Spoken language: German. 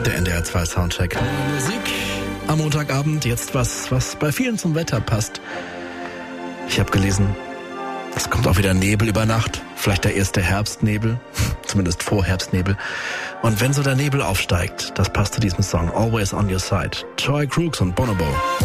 Der NDR 2 Soundcheck. Musik am Montagabend, jetzt was bei vielen zum Wetter passt. Ich habe gelesen, es kommt auch wieder Nebel über Nacht, vielleicht der erste Herbstnebel, zumindest Vorherbstnebel. Und wenn so der Nebel aufsteigt, das passt zu diesem Song, Always on Your Side. Troy Crooks und Bonobo.